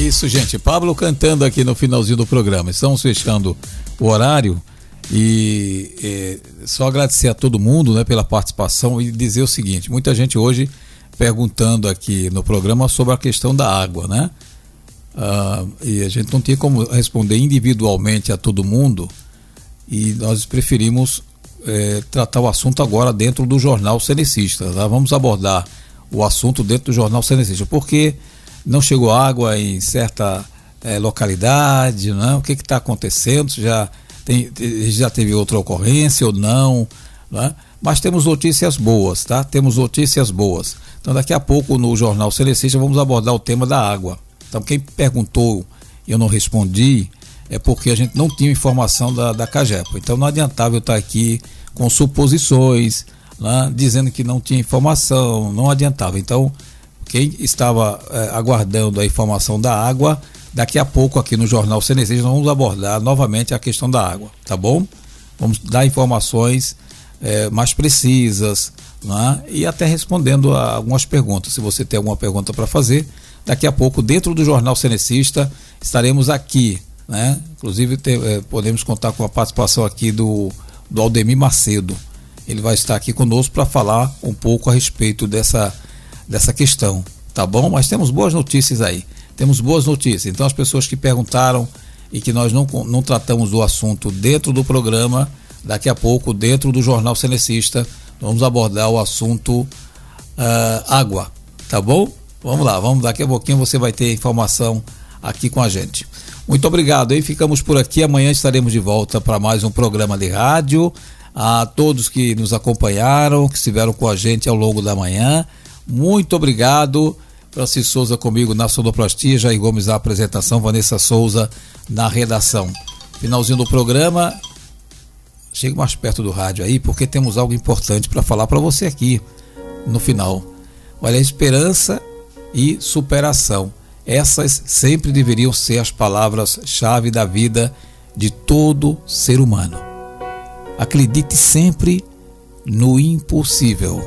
isso, gente. Pablo cantando aqui no finalzinho do programa. Estamos fechando o horário e só agradecer a todo mundo, né, pela participação e dizer o seguinte: muita gente hoje perguntando aqui no programa sobre a questão da água, né? E a gente não tinha como responder individualmente a todo mundo e nós preferimos tratar o assunto agora dentro do Jornal Cenecista, tá? Vamos abordar o assunto dentro do Jornal Cenecista, porque não chegou água em certa localidade, né? O que está acontecendo? Já teve outra ocorrência ou não, né? Mas temos notícias boas, tá? Temos notícias boas. Então daqui a pouco no Jornal Cenecista vamos abordar o tema da água. Então quem perguntou e eu não respondi é porque a gente não tinha informação da Cagepa. Então não adiantava eu estar aqui com suposições, né, dizendo que não tinha informação, não adiantava. Então quem estava aguardando a informação da água, daqui a pouco aqui no Jornal Cenecista nós vamos abordar novamente a questão da água, tá bom? Vamos dar informações mais precisas, né, e até respondendo a algumas perguntas. Se você tem alguma pergunta para fazer, daqui a pouco dentro do Jornal Cenecista estaremos aqui, né? Inclusive podemos contar com a participação aqui do Aldemir Macedo. Ele vai estar aqui conosco para falar um pouco a respeito dessa questão, tá bom? Mas temos boas notícias aí, temos boas notícias. Então as pessoas que perguntaram e que nós não tratamos do assunto dentro do programa, daqui a pouco dentro do Jornal Cenecista vamos abordar o assunto água, tá bom? Vamos lá, daqui a pouquinho você vai ter informação aqui com a gente. Muito obrigado, hein? Ficamos por aqui, amanhã estaremos de volta para mais um programa de rádio. A todos que nos acompanharam, que estiveram com a gente ao longo da manhã, muito obrigado. Francisco Souza comigo na sonoplastia, Jair Gomes na apresentação, Vanessa Souza na redação. Finalzinho do programa, chega mais perto do rádio aí, porque temos algo importante para falar para você aqui no final. Olha, esperança e superação. Essas sempre deveriam ser as palavras-chave da vida de todo ser humano. Acredite sempre no impossível.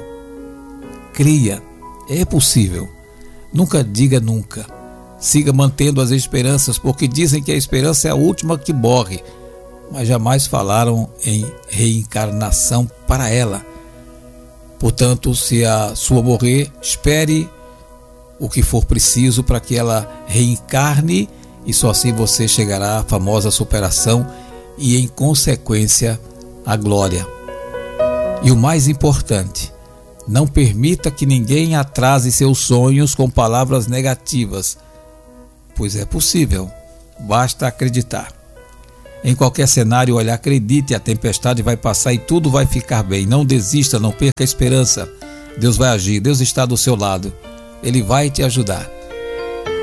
Creia, é possível. Nunca diga nunca. Siga mantendo as esperanças, porque dizem que a esperança é a última que morre, mas jamais falaram em reencarnação para ela. Portanto, se a sua morrer, espere o que for preciso para que ela reencarne e só assim você chegará à famosa superação e, em consequência, à glória. E o mais importante, não permita que ninguém atrase seus sonhos com palavras negativas, pois é possível, basta acreditar. Em qualquer cenário, olha, acredite, a tempestade vai passar e tudo vai ficar bem. Não desista, não perca a esperança. Deus vai agir, Deus está do seu lado. Ele vai te ajudar.